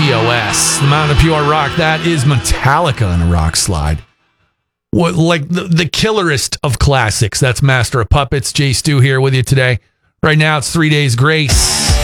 TOS, the Mountain of Pure Rock. That is Metallica on a rock slide. What, like the killerest of classics. That's Master of Puppets. Jay Stu here with you today. Right now, it's 3 Days Grace.